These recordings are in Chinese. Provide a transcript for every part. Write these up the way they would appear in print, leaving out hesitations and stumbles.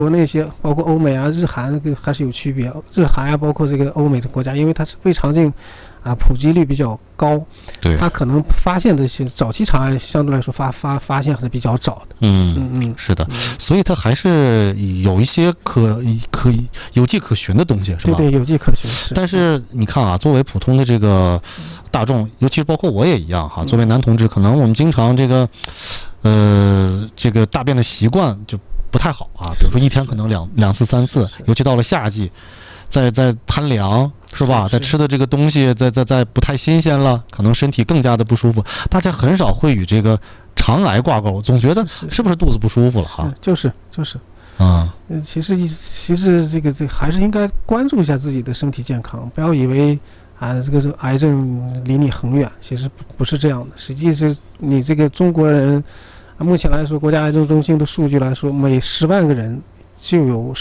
国那些包括欧美啊、日韩还是有区别。日韩啊，包括这个欧美的国家，因为它是胃肠镜啊普及率比较高， 对， 它可能发现的些早期肠癌相对来说发现还是比较早的。 是的，所以它还是有一些有迹可循的东西，是吧？ 对，有迹可循。 但是你看啊，作为普通的这个大众，尤其是包括我也一样哈，作为男同志，可能我们经常这个大便的习惯就不太好啊，比如说一天可能两次三次，尤其到了夏季，在贪凉是吧？在吃的这个东西在不太新鲜了，可能身体更加的不舒服。大家很少会与这个肠癌挂钩，总觉得是不是肚子不舒服了哈？ 就是啊， 其实这个还是应该关注一下自己的身体健康，不要以为啊这个癌症离你很远，其实不是这样的。实际是你这个中国人。目前来说，国家癌症中心的数据来说，每10万个人就有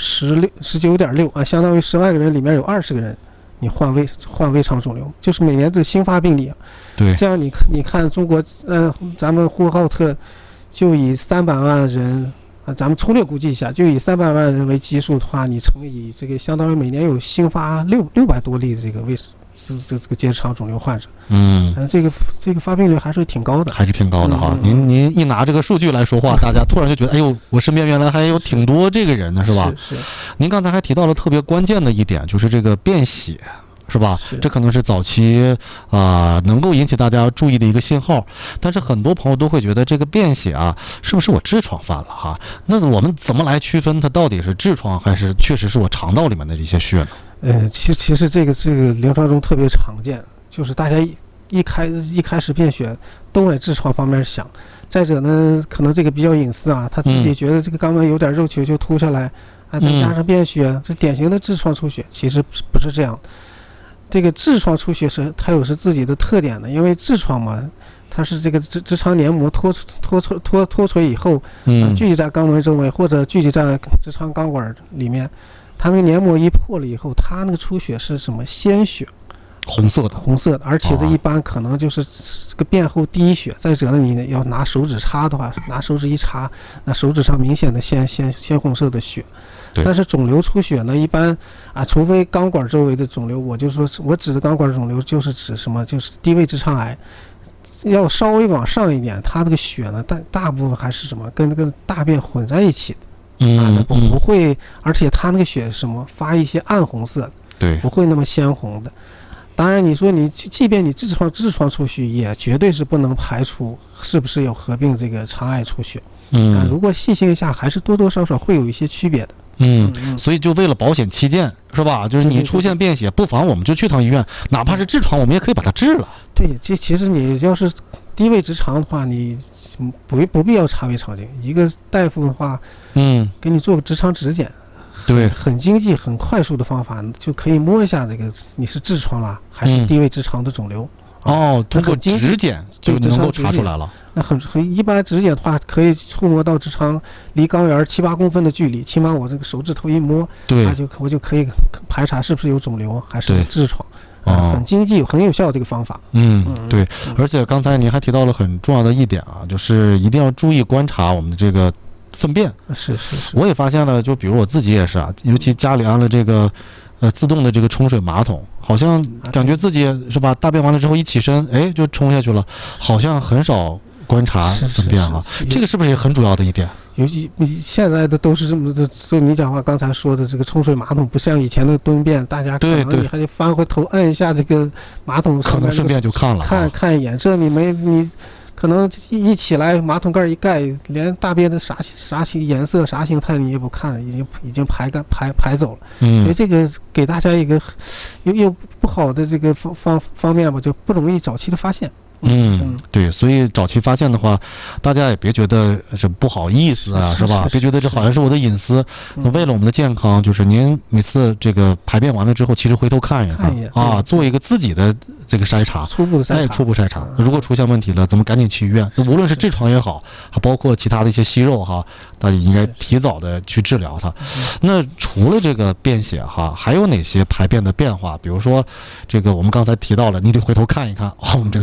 19.6啊，相当于10万个人里面有20个人你患胃肠肿瘤，就是每年这个新发病例啊。 对，这样你看中国，咱们呼和浩特就以300万人啊，咱们粗略估计一下，就以300万人为基数的话，你乘以这个，相当于每年有新发600多例的这个这个结肠肿瘤患者，这个发病率还是挺高的， 哈。您一拿这个数据来说话，大家突然就觉得，哎呦，我身边原来还有挺多这个人呢，是吧？ 是。 您刚才还提到了特别关键的一点，就是这个便血。是吧？这可能是早期能够引起大家注意的一个信号，但是很多朋友都会觉得这个便血啊，是不是我痔疮犯了哈？那我们怎么来区分它到底是痔疮还是确实是我肠道里面的一些血呢？ 其实这个临床中特别常见，就是大家一开始便血都往痔疮方面想。再者呢，可能这个比较隐私啊，他自己觉得这个肛门有点肉球就凸下来啊，再加上便血，这典型的痔疮出血，其实不是这样。这个痔疮出血它有自己的特点的，因为痔疮嘛，它是这个直肠黏膜脱垂以后，聚集在肛门周围或者聚集在直肠肛管里面，它那个黏膜一破了以后，它那个出血是什么鲜血，红色的，而且这一般可能就是这个便后滴血。再者呢，你要拿手指插的话，拿手指一插，那手指上明显的鲜红色的血。但是肿瘤出血呢，一般啊，除非肛管周围的肿瘤，我就说我指的肛管肿瘤就是指什么，就是低位直肠癌。要稍微往上一点，它这个血呢，大部分还是什么跟大便混在一起的，不会，而且它那个血是什么发一些暗红色， 对， 不会那么鲜红的。当然，你说即便你痔疮出血，也绝对是不能排除是不是有合并这个肠癌出血。如果细心一下，还是多多少少会有一些区别的。 所以就为了保险起见，是吧？就是你出现便血，不妨我们就去趟医院，哪怕是痔疮，我们也可以把它治了。 对，其实你要是低位直肠的话，你不必要插胃肠镜。一个大夫的话，给你做个直肠指检。 对， 很经济、很快速的方法，就可以摸一下这个你是痔疮啦，还是低位直肠的肿瘤。 通过指检就能够查出来了。 那很一般，指检的话可以触摸到直肠离肛源7-8公分的距离，起码我这个手指头一摸， 对， 我就可以排查是不是有肿瘤还是痔疮。很经济、很有效这个方法。 对。而且刚才您还提到了很重要的一点啊，就是一定要注意观察我们的这个粪便。 是。 我也发现了，就比如我自己也是啊，尤其家里安了这个自动的这个冲水马桶，好像感觉自己是吧，大便完了之后一起身，哎，就冲下去了，好像很少观察粪便啊。这个是不是也很主要的一点？ 尤其现在的都是这么的，就你讲话刚才说的这个冲水马桶，不像以前的蹲便，大家可能你还得翻回头按一下这个马桶上面， 可能顺便就看了， 看一眼。这你可能一起来，马桶盖一盖，连大便的啥颜色、啥形态你也不看，已经排走了。所以这个给大家一个又不好的这个方面吧，就不容易早期的发现。 对，所以早期发现的话，大家也别觉得这不好意思啊，是吧？别觉得这好像是我的隐私。那为了我们的健康，就是您每次这个排便完了之后，其实回头看一看啊，做一个自己的这个筛查，初步筛查。如果出现问题了，咱们赶紧去医院。无论是痔疮也好，还包括其他的一些息肉哈，大家应该提早的去治疗它。那除了这个便血哈，还有哪些排便的变化？比如说这个我们刚才提到了，你得回头看一看我们这个粪便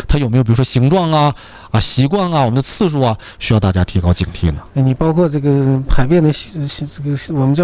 它有没有比如说形状啊、习惯啊、我们的次数啊，需要大家提高警惕呢？ 你包括这个排便的这个我们叫